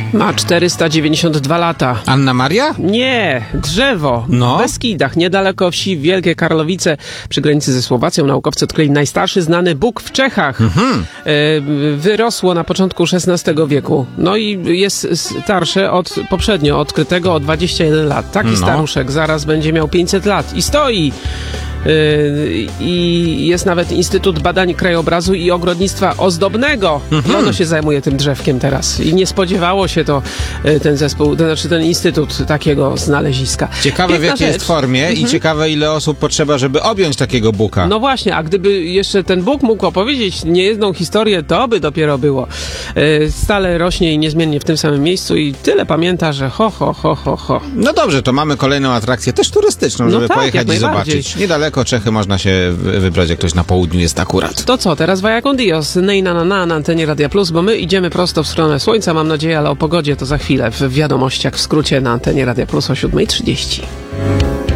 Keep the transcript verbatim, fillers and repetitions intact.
Ma czterysta dziewięćdziesiąt dwa lata. Anna Maria? Nie, drzewo. No. W Beskidach, niedaleko wsi Wielkie Karlowice, przy granicy ze Słowacją, naukowcy odkryli najstarszy znany bóg w Czechach. Mhm. E, wyrosło na początku szesnastego wieku. No i jest starsze od poprzednio odkrytego o dwadzieścia jeden lat. Taki no. staruszek zaraz będzie miał pięćset lat. I stoi. I jest nawet Instytut Badań Krajobrazu i Ogrodnictwa Ozdobnego. Mm-hmm. I ono się zajmuje tym drzewkiem teraz. I nie spodziewało się to ten zespół, to znaczy ten instytut takiego znaleziska. Ciekawe Piękna w jakiej rzecz. jest formie mm-hmm. i ciekawe ile osób potrzeba, żeby objąć takiego buka. No właśnie, a gdyby jeszcze ten Bóg mógł opowiedzieć niejedną historię, to by dopiero było. Stale rośnie i niezmiennie w tym samym miejscu i tyle pamięta, że ho, ho, ho, ho, ho. No dobrze, to mamy kolejną atrakcję, też turystyczną, no żeby tak, pojechać i zobaczyć. Niedaleko Czechy można się wybrać, jak ktoś na południu jest akurat. To co, teraz Vaya con Dios, nej na na na na antenie Radia Plus, bo my idziemy prosto w stronę słońca, mam nadzieję, ale o pogodzie to za chwilę w wiadomościach w skrócie na antenie Radia Plus o siódma trzydzieści.